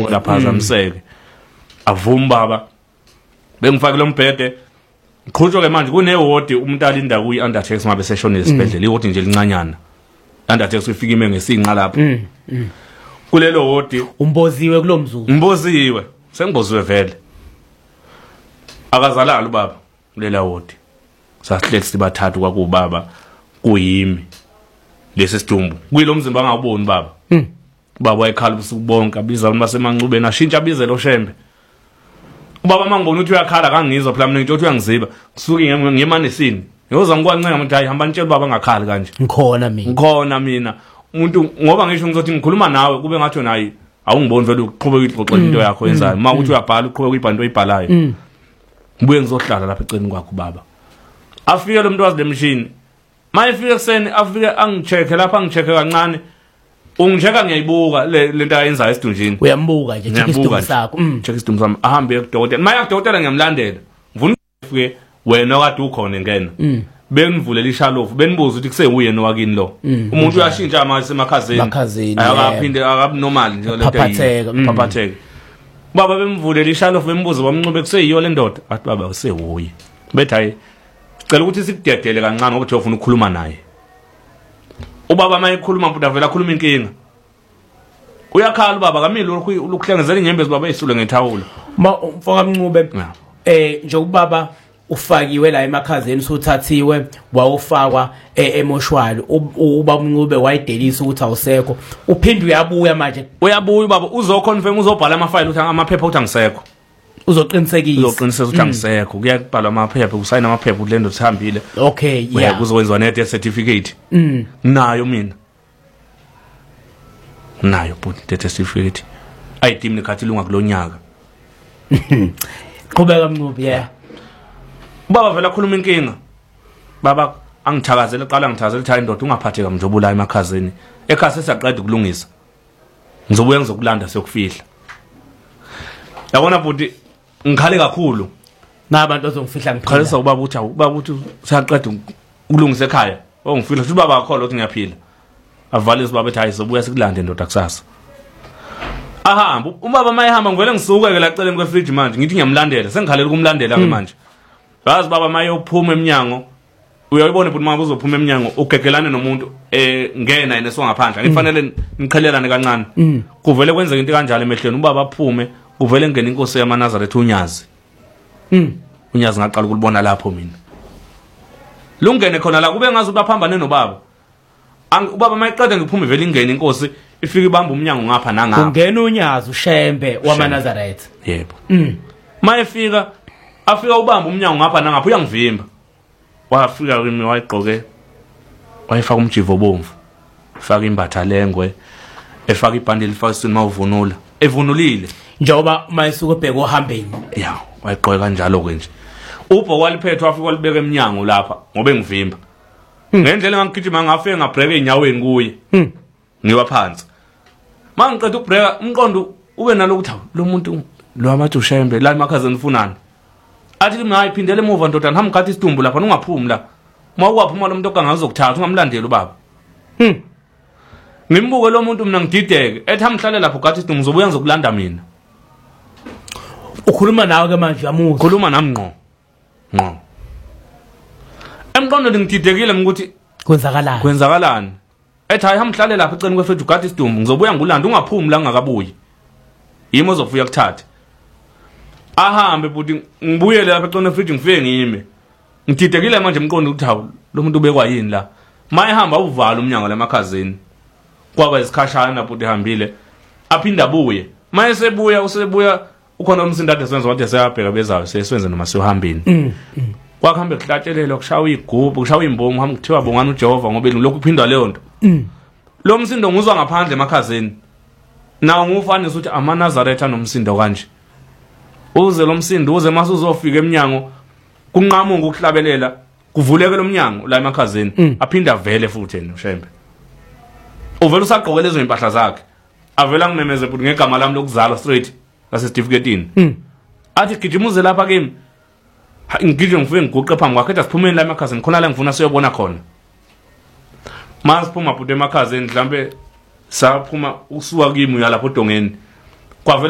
laphazamiseke avuma baba bengifake lo mbhede qhutshwa ke manje kunewodi umuntu alinda kuyi undertaker ngabe seshona esibhedlela iwodi nje lincanyana undertaker ufika ime ngesinqa lapha kulelo wodi umboziwe kulomzuzu umboziwe sengiboziwe vele akazalala ubaba kulela wodi sahleli sibathathu kwakubaba kuyimi lesi sidumbu kuyilo mzimba angawuboni baba baba wayekhala ubusuku bonke abiza uMasemancubeni ashintsha abize lo shembe ubaba mangibona ukuthi uyakhala kangizwa phela mina ngithi uyangiziba kusuke ngiyemanesini yoza ngikwancenga ukuthi hayi hamba nitshela ubaba ngakhali kanje ngikhona mina umuntu ngoba ngisho ngizothi ngikhuluma nawe kube ngathi nayi awungiboni vele uqhubeka ixoxela into yakho yenzayo uma uthi uyabhala uqhubeka ibhanto oyibhalayo ngibuye ngizohlala lapha eceleni kwakho baba afike lo muntu wazi lemshini mayefika kuseni afike angicheke lapha angicheke kancane ungicheka ngiyayibuka lento ayenzayo esidunjini uyambuka nje check isidumbu sakho check isidumbu sami ahambe kudokotela maya kudokotela ngiyamlandela ngifuna ufike wena okade ukhona ngena bengivulela ishalofu benibuza ukuthi kusewuye nowakini lo umuntu uyashintsha manje semakhazeni akaphinde akabinormal nje lento phaphatheka baba bemvulela ishalofu bembuza bamncube kuseyiyo le ndoda athi baba kusewuye bethi hayi cela ukuthi sikudedele kancane ukuthi ufuna ukukhuluma naye ubaba mayekhuluma mputa vela khuluma inkinga uyakhala ubaba kamili ukuhlengezela inyembezi baba esule ngethawula mfoka Mncube nje ubaba ufakiwe la emakhazeni usuthathiwe wawufakwa emoshwali ubaba Mncube wayidelisa ukuthi awusekho uphinde uyabuya manje uyabuya baba uzoconfirm uzobhala amafile ukuthi amaphepha uthi angisekho uzoqinisekisa ukuthi angisekho kuyabhalwa amaphepha usayina amaphepha ulendo sihambile okay yeah kuzokwenziwa ne death certificate nayo mina nayo but death certificate ayidimi nekhathi lunga kulonyaka qhubeka Mncube yeah baba vela khuluma inkinga baba angithakazela qala ngithakazela ukuthi indoda ungaphatheka mjobula emakhazeni ekhaya sesiyaqeda ukulungisa ngizobuya ngizokulanda siyokufihla yabona buti ngikhale kakhulu nabantu ozongifihla ngiphila khalisa ubaba uthi siyaqeda ukulungisa ekhaya ongifihla futhi baba akholwa ukuthi ngiyaphila avale isibaba ethi hayi sobuya sikulande ndoda kusasa ahamba ubaba mayehamba ngivele ngisuke ke la celeni kwefridge manje ngithi ngiyamlandela sengikhalela ukumlandela ke manje bazi baba maye uphuma eminyango uyayibona ukuthi manje uzophuma eminyango ugegelane nomuntu ngena yena songaphandla ngifanele ngikhelelane kancane kuvele kwenzeka into kanjalo emehlweni ubaba aphume kuvele ngene inkosi yamaNazaretha uNyazi uNyazi ngaqala ukulibona lapho mina lungene khona la kube ngazi baphambane nobaba ubaba mayiqeda ngiphume vele ingene inkosi ifika ibamba umnyango ngapha nangapha ungena uNyazi ushembe wamaNazaretha yebo mayefika afika ubamba umnyango ngapha nangapha uyangivimba wafika kimi wayigqoke wayifaka umjivo bomvu faka imbatha lengwe efaka ibhande elifasini mawuvunula evunulile njoba mayisuka ebheka ohambeni ya wayigqoka kanjalo ke nje ubho waliphethe wafika walibeka eminyango lapha ngobe ngivimba ngendlela ngangigijima ngafike ngabreak enyaweni kuye ngiwa phansi mangiqeda ukubreak umqondo ube nalokuthi lo muntu lo amathi ushembe la emakhazeni ufunani athi kimi hayi phindele emuva ndodana hamba ngathi isidumbu lapha ungaphumi la uma uwaphuma lo muntu okangazokuthatha ungamlandeli ubaba ngimbuke lo muntu mina ngidideke ethi hamhlale lapho ngathi isidumbu ngizobuya ngizokulanda mina ukhuluma nawe ke manje yamuza khuluma nami ngqo emqondo ngididekile ukuthi kwenzakalani ethi hayi hamhlale lapha eceni kwefethu ngathi isidumbu ngizobuya ngulanda ungaphumi la ngakabuyi yimi ozofuya kuthatha ahambe buti ngibuyele lapha econa fridge ngifike ngime ngididekile manje emqondo ukuthi hawu lo muntu ubekwa yini la mayehamba uvala umnyango lemakhazeni kwaba isikhashana buti hambile aphinda abuye mayesebuya usebuya ukhona umsindade senzo wathi seyabheka bezayo seswenze noma siyohambeni kwakuhambe kuhlatshelelo kushaya igubhu kushaya imbongo hamba kuthiwa bongana uJehova ngoba lokhu kuphindwa leyo nto lo msindo nguzwa ngaphandle emakhazeni nawo ngufanisa ukuthi amaNazaretha nomsindo kanje uze lo msindo uze mase uzofika eminyango kunqamuka ukuhlabelela kuvuleke lo mnyango la emakhazeni aphinda vele futhi yena ushembe uvela usaqoke lezo impahla zakhe avela ngimemeze futhi ngegama lami lokuzalwa straight lase certificate athi gijimuze lapha kimi ngidle ngifike ngiguqe phambi kwakhe ethi siphumeni la emakhazeni khona la ngifuna siyobona khona masiphuma futhi emakhazeni mhlambe saphuma usuka kimi uyalapho odongeni kwavela